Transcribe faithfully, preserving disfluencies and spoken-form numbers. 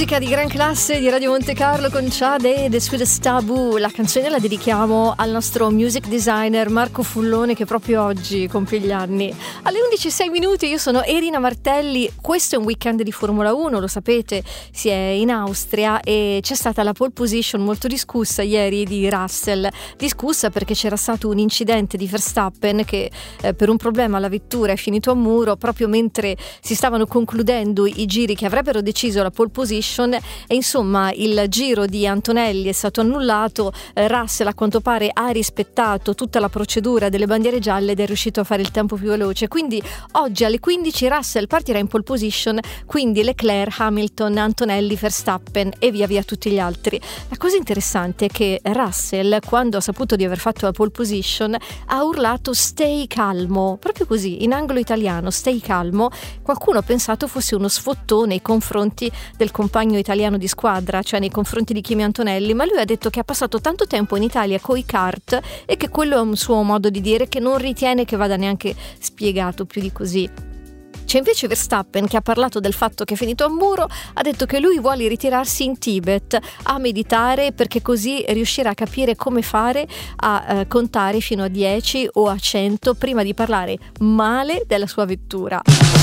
musica di gran classe di Radio Monte Carlo con Chade e The Sweetest Taboo. La canzone la dedichiamo al nostro music designer Marco Fullone, che proprio oggi compie gli anni. Alle undici e sei minuti, io sono Erina Martelli. Questo è un weekend di Formula uno, lo sapete, si è in Austria e c'è stata la pole position molto discussa ieri di Russell. Discussa perché c'era stato un incidente di Verstappen che eh, per un problema alla vettura è finito a muro proprio mentre si stavano concludendo i giri che avrebbero deciso la pole position, e insomma il giro di Antonelli è stato annullato. eh, Russell a quanto pare ha rispettato tutta la procedura delle bandiere gialle ed è riuscito a fare il tempo più veloce, quindi oggi alle quindici Russell partirà in pole position, quindi Leclerc, Hamilton, Antonelli, Verstappen e via via tutti gli altri. La cosa interessante è che Russell, quando ha saputo di aver fatto la pole position, ha urlato "stay calmo", proprio così in anglo italiano, "stay calmo". Qualcuno ha pensato fosse uno sfottò nei confronti del compagno italiano di squadra, cioè nei confronti di Kimi Antonelli, ma lui ha detto che ha passato tanto tempo in Italia coi kart e che quello è un suo modo di dire, che non ritiene che vada neanche spiegato più di così. C'è invece Verstappen che ha parlato del fatto che è finito a muro, ha detto che lui vuole ritirarsi in Tibet a meditare perché così riuscirà a capire come fare a eh, contare fino a dieci o a cento prima di parlare male della sua vettura.